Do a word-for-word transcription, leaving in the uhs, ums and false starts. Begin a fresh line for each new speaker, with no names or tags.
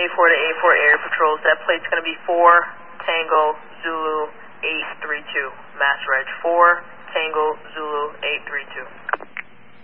eighty-four to eighty-four area patrols. That plate's going to be four Tango Zulu eight three two. Mass Reg four Tango Zulu eight three two.